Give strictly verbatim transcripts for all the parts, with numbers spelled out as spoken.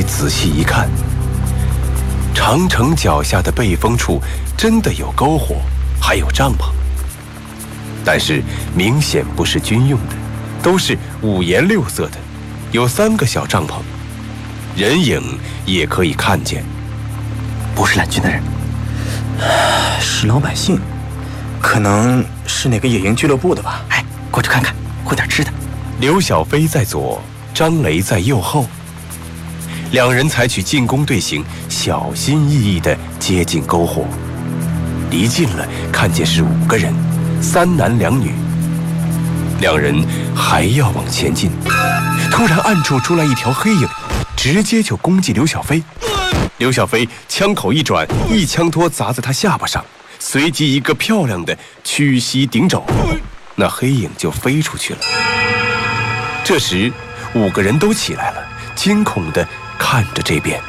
仔细一看，长城脚下的背风处真的有篝火，还有帐篷，但是明显不是军用的，都是五颜六色的，有三个小帐篷，人影也可以看见。 不是蓝军的人，是老百姓，可能是哪个野营俱乐部的吧？哎，过去看看，会点吃的。 刘小飞在左，张雷在右后，两人采取进攻队形，小心翼翼地接近篝火。离近了，看见是五个人，三男两女。两人还要往前进，突然暗处出来一条黑影，直接就攻击刘小飞。刘小飞枪口一转，一枪托砸在他下巴上，随即一个漂亮的屈膝顶肘，那黑影就飞出去了。这时五个人都起来了，惊恐地看着这边。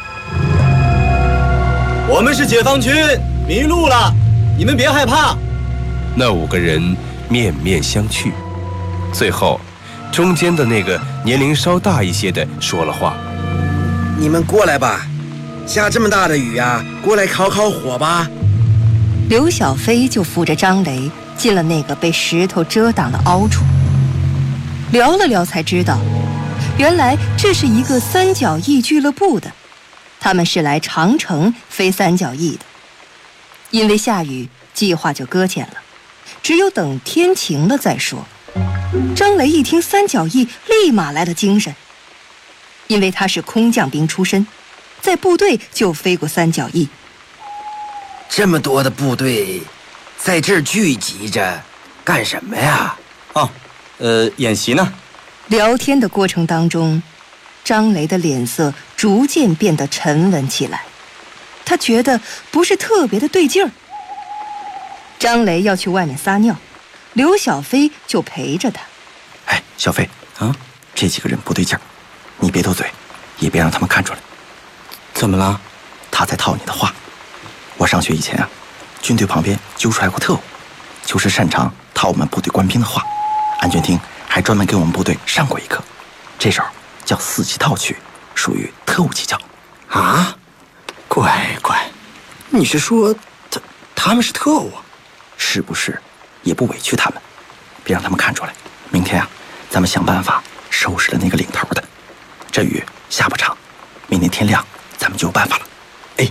我们是解放军，迷路了，你们别害怕。 那五个人面面相觑，最后中间的那个年龄稍大一些的说了话： 你们过来吧，下这么大的雨啊，过来烤烤火吧。 刘小飞就扶着张雷进了那个被石头遮挡的凹处，聊了聊才知道，原来这是一个三角翼俱乐部的，他们是来长城飞三角翼的。因为下雨，计划就搁浅了，只有等天晴了再说。张雷一听三角翼，立马来了精神，因为他是空降兵出身，在部队就飞过三角翼。 这么多的部队在这儿聚集着干什么呀？ 哦，呃，演习呢。 聊天的过程当中，张雷的脸色逐渐变得沉稳起来，他觉得不是特别的对劲儿。张雷要去外面撒尿，刘小飞就陪着他。 哎，小飞啊，这几个人不对劲儿，你别斗嘴，也别让他们看出来。怎么了？他在套你的话。我上学以前啊，军队旁边揪出来过特务，就是擅长套我们部队官兵的话。安全厅还专门给我们部队上过一课，这手叫四级套曲，属于特务技巧。 啊，乖乖，你是说他他们是特务？ 是不是？也不委屈他们，别让他们看出来。明天啊，咱们想办法收拾了那个领头的。这雨下不长，明天天亮咱们就有办法了。哎。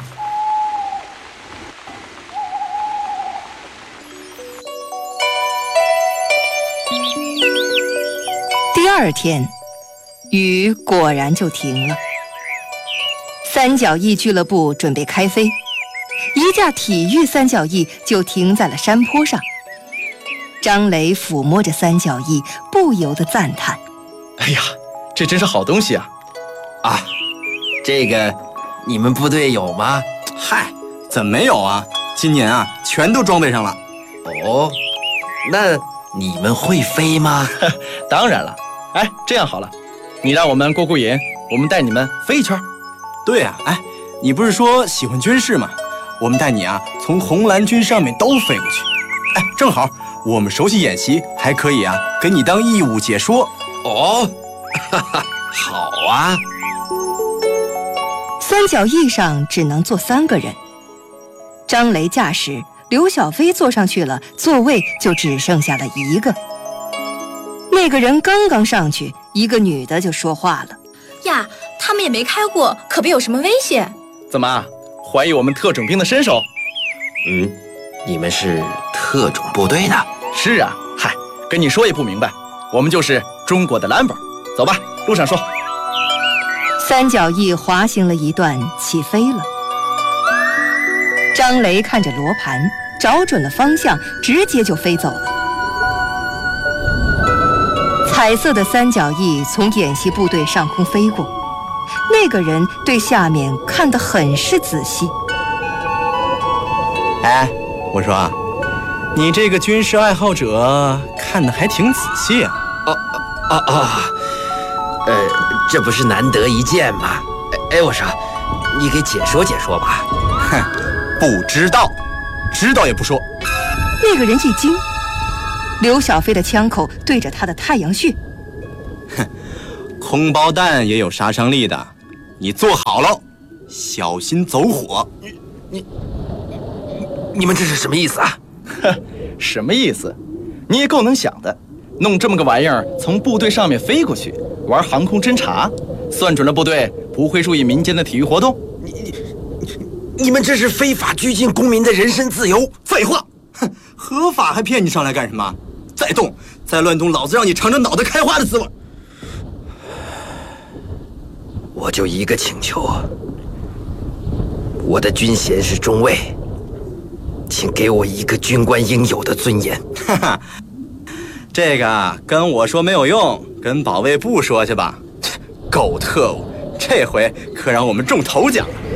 第二天，雨果然就停了。三角翼俱乐部准备开飞，一架体育三角翼就停在了山坡上。张雷抚摸着三角翼，不由得赞叹： 哎呀，这真是好东西啊！ 啊，这个你们部队有吗？ 嗨，怎么没有啊？今年啊，全都装备上了。 哦，那你们会飞吗？ 当然了。哎，这样好了，你让我们过过瘾，我们带你们飞一圈。对啊，哎，你不是说喜欢军事吗？我们带你啊，从红蓝军上面都飞过去。哎，正好我们熟悉演习，还可以啊，给你当义务解说。 哦，哈哈，好啊。 三角翼上只能坐三个人，张雷驾驶，刘小飞坐上去了，座位就只剩下了一个。那个人刚刚上去，一个女的就说话了： 呀，他们也没开过，可别有什么危险。 怎么，怀疑我们特种兵的身手？ 嗯，你们是特种部队的？ 是啊，嗨，跟你说也不明白，我们就是中国的蓝本。走吧，路上说。 三角翼滑行了一段，起飞了。张雷看着罗盘，找准了方向，直接就飞走了。彩色的三角翼从演习部队上空飞过，那个人对下面看得很是仔细。 哎，我说啊，你这个军事爱好者看得还挺仔细啊。 哦哦哦，呃，这不是难得一见吗？哎，我说，你给解说解说吧。 哼，不知道，知道也不说。 那个人一惊，刘小飞的枪口对着他的太阳穴。 哼，空包弹也有杀伤力的， 你坐好了，小心走火。 你你你们这是什么意思啊？ 哼，什么意思？你也够能想的，弄这么个玩意儿从部队上面飞过去，玩航空侦察，算准了部队不会注意民间的体育活动。 你你你们这是非法拘禁公民的人身自由！ 废话，哼，合法还骗你上来干什么？再动，再乱动，老子让你尝尝脑袋开花的滋味！ 我就一个请求，我的军衔是中尉，请给我一个军官应有的尊严。 哈哈，这个跟我说没有用，跟保卫部说去吧。狗特务，这回可让我们中头奖了。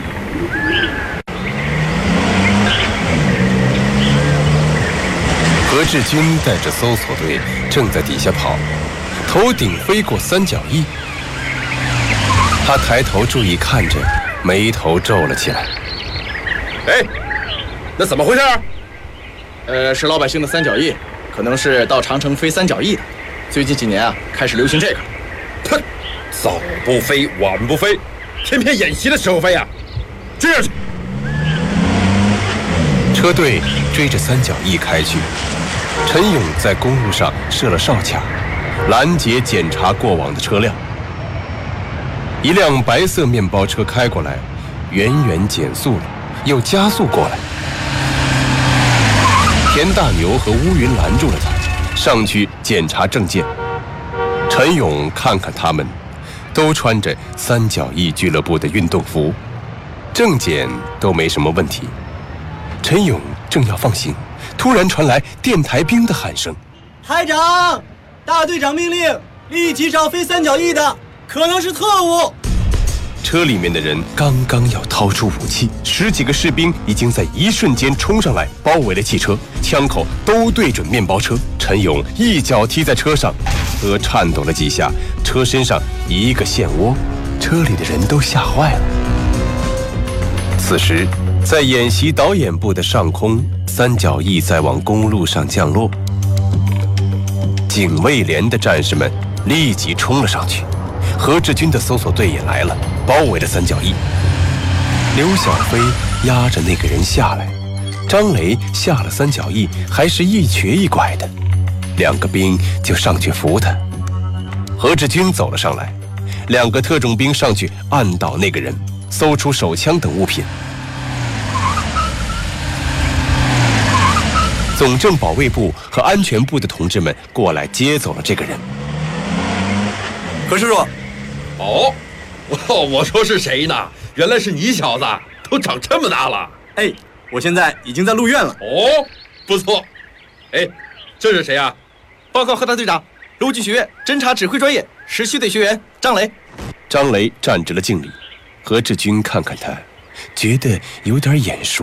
何志军带着搜索队正在底下跑，头顶飞过三角翼。他抬头注意看着，眉头皱了起来。 哎，那怎么回事？ 呃，是老百姓的三角翼，可能是到长城飞三角翼的。最近几年啊，开始流行这个。 哼，早不飞，晚不飞，偏偏演习的时候飞呀！追上去！ 车队追着三角翼开去。陈勇在公路上设了哨卡，拦截检查过往的车辆。一辆白色面包车开过来，远远减速了，又加速过来。田大牛和乌云拦住了他，上去检查证件。陈勇看看他们，都穿着三角翼俱乐部的运动服，证件都没什么问题。陈勇正要放行，突然传来电台兵的喊声：“ 排长，大队长命令，立即找飞三角翼的，可能是特务。” 车里面的人刚刚要掏出武器，十几个士兵已经在一瞬间冲上来，包围了汽车，枪口都对准面包车。陈勇一脚踢在车上，车颤抖了几下，车身上一个陷窝，车里的人都吓坏了。此时，在演习导演部的上空，三角翼在往公路上降落。警卫连的战士们立即冲了上去，何志军的搜索队也来了，包围了三角翼。刘小飞压着那个人下来，张雷下了三角翼，还是一瘸一拐的，两个兵就上去扶他。何志军走了上来，两个特种兵上去按倒那个人，搜出手枪等物品。总政保卫部和安全部的同志们过来接走了这个人。 何叔叔， 哦，哦，我说是谁呢？原来是你小子，都长这么大了。 哎，我现在已经在路院了。 哦，不错。哎，这是谁啊？ 报告何大队长，陆军学院侦察指挥专业十七队学员张雷。 张雷站直了敬礼。何志军看看他，觉得有点眼熟。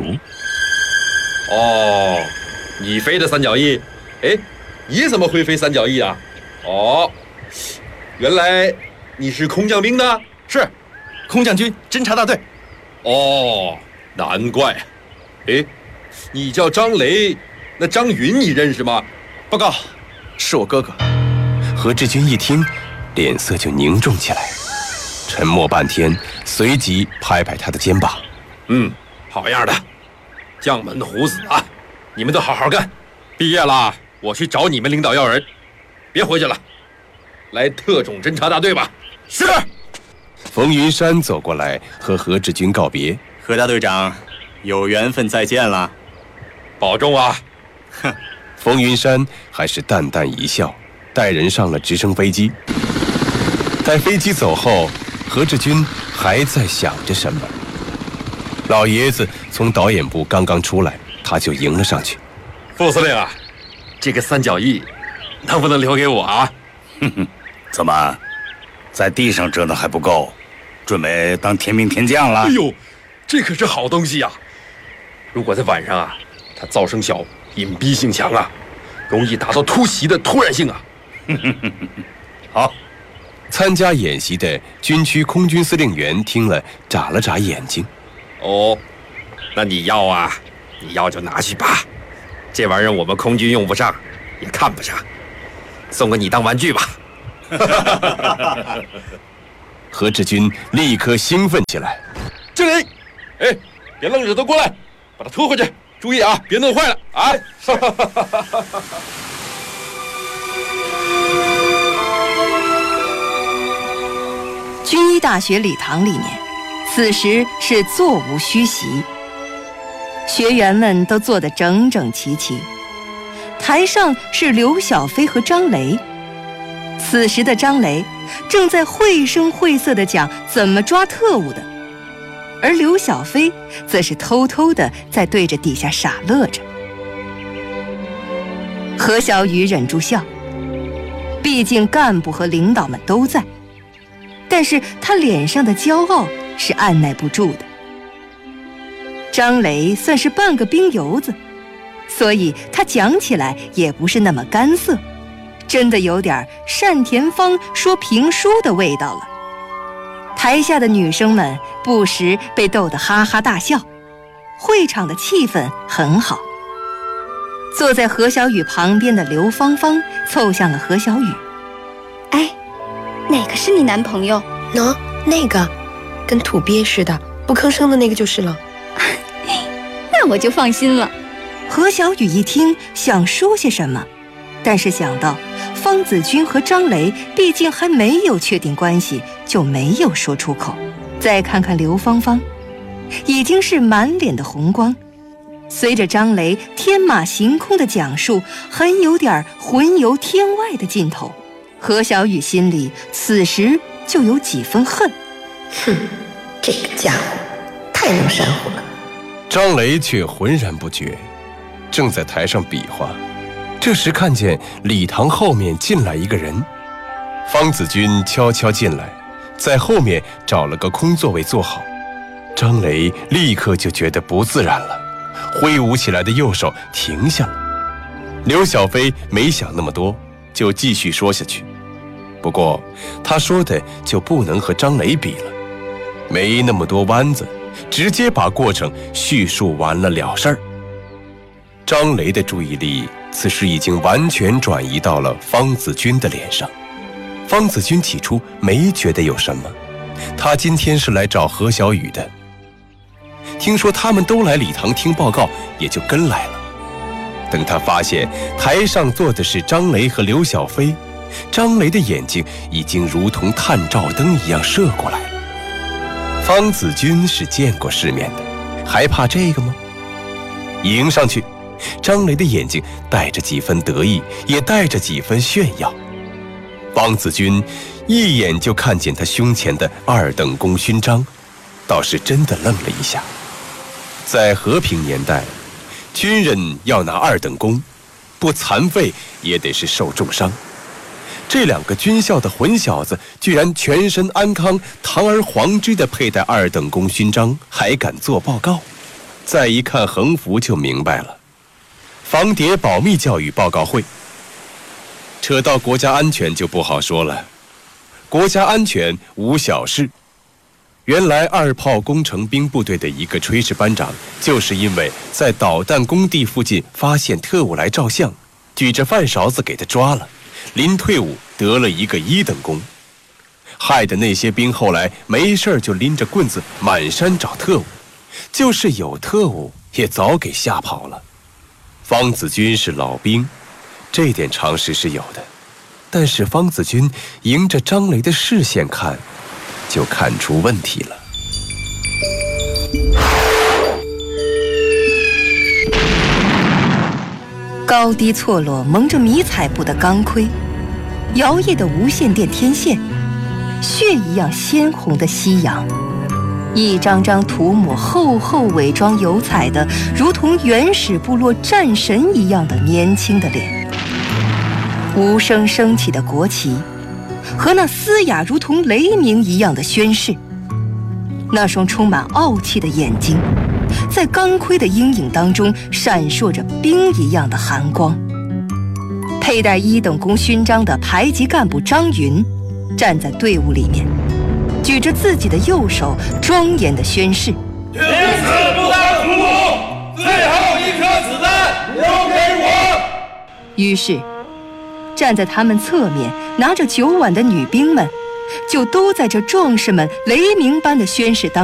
哦，你飞的三角翼？哎，你怎么会飞三角翼啊？哦，原来你是空降兵的？ 是，空降军侦察大队。 哦，难怪。哎，你叫张雷，那张云你认识吗？ 报告，是我哥哥。 何志军一听，脸色就凝重起来，沉默半天，随即拍拍他的肩膀：“ 嗯，好样的，将门虎子啊！你们都好好干，毕业了我去找你们领导要人，别回去了，来特种侦察大队吧。”是。 冯云山走过来和何志军告别：“ 何大队长，有缘分再见了， 保重啊！” 哼， 冯云山还是淡淡一笑，带人上了直升飞机。待飞机走后，何志军还在想着什么。老爷子从导演部刚刚出来，他就迎了上去：“ 副司令啊，这个三角翼能不能留给我啊？” 哼哼，怎么，在地上折腾还不够，准备当天兵天将了？ 哎呦，这可是好东西呀！如果在晚上啊，它噪声小，隐蔽性强啊，容易达到突袭的突然性啊。 好。 参加演习的军区空军司令员听了，眨了眨眼睛。 哦，那你要啊？你要就拿去吧，这玩意儿我们空军用不上，也看不上，送给你当玩具吧。 何志军立刻兴奋起来。 这里，哎，别愣着都过来，把他拖回去，注意啊，别弄坏了啊！ 军医大学礼堂里面，此时是座无虚席，学员们都坐得整整齐齐。台上是刘小飞和张雷，此时的张雷正在绘声绘色地讲怎么抓特务的，而刘小飞则是偷偷地在对着底下傻乐着。何小雨忍住笑，毕竟干部和领导们都在，但是他脸上的骄傲是按耐不住的。张雷算是半个兵油子，所以他讲起来也不是那么干涩，真的有点单田芳说评书的味道了。台下的女生们不时被逗得哈哈大笑，会场的气氛很好。坐在何小雨旁边的刘芳芳凑向了何小雨。 哎，哪个是你男朋友？ 喏，那个跟土鳖似的不吭声的那个就是了。 那我就放心了。 何小雨一听想说些什么，但是想到方子军和张雷毕竟还没有确定关系，就没有说出口。再看看刘芳芳，已经是满脸的红光，随着张雷天马行空的讲述，很有点魂游天外的劲头。何小雨心里此时就有几分恨。 哼，这个家伙太能煽乎了。 张雷却浑然不觉，正在台上比划。这时看见礼堂后面进来一个人，方子军悄悄进来，在后面找了个空座位坐好。张雷立刻就觉得不自然了，挥舞起来的右手停下了。刘小飞没想那么多，就继续说下去。不过他说的就不能和张雷比了，没那么多弯子，直接把过程叙述完了了事儿。张雷的注意力此时已经完全转移到了方子军的脸上。方子军起初没觉得有什么，他今天是来找何小雨的，听说他们都来礼堂听报告，也就跟来了。等他发现台上坐的是张雷和刘小飞，张雷的眼睛已经如同探照灯一样射过来了。方子军是见过世面的，还怕这个吗？迎上去，张雷的眼睛带着几分得意，也带着几分炫耀。方子军一眼就看见他胸前的二等功勋章，倒是真的愣了一下。在和平年代，军人要拿二等功，不残废也得是受重伤。这两个军校的混小子居然全身安康，堂而皇之地佩戴二等功勋章，还敢做报告。再一看横幅就明白了，防谍保密教育报告会。扯到国家安全就不好说了，国家安全无小事。原来二炮工程兵部队的一个炊事班长，就是因为在导弹工地附近发现特务来照相，举着饭勺子给他抓了，临退伍得了一个一等功，害得那些兵后来没事就拎着棍子满山找特务，就是有特务也早给吓跑了。方子军是老兵，这点常识是有的，但是方子军迎着张雷的视线看，就看出问题了。 高低错落、蒙着迷彩布的钢盔，摇曳的无线电天线，血一样鲜红的夕阳，一张张涂抹厚厚伪装油彩的，如同原始部落战神一样的年轻的脸，无声升起的国旗，和那嘶哑如同雷鸣一样的宣誓，那双充满傲气的眼睛，在钢盔的阴影当中闪烁着冰一样的寒光。佩戴一等功勋章的排级干部张云站在队伍里面，举着自己的右手，庄严地宣誓： 拼死不当俘虏，最后一颗子弹留给我。 于是站在他们侧面拿着酒碗的女兵们就都在这壮士们雷鸣般的宣誓当